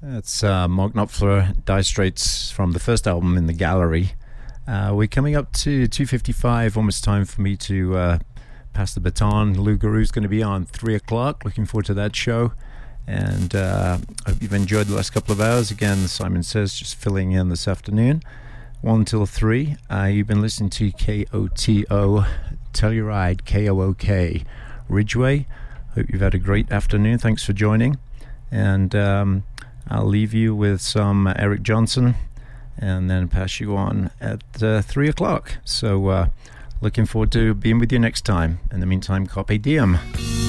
That's Mark Knopfler, Dire Straits from the first album In the Gallery. We're coming up to 2:55, almost time for me to pass the baton. Lou Garou's going to be on 3 o'clock. Looking forward to that show. And I hope you've enjoyed the last couple of hours. Again, Simon Says, just filling in this afternoon, 1 till 3. You've been listening to KOTO, Telluride, KOOK, Ridgeway. Hope you've had a great afternoon. Thanks for joining. And I'll leave you with some Eric Johnson and then pass you on at 3 o'clock. So looking forward to being with you next time. In the meantime, carpe diem.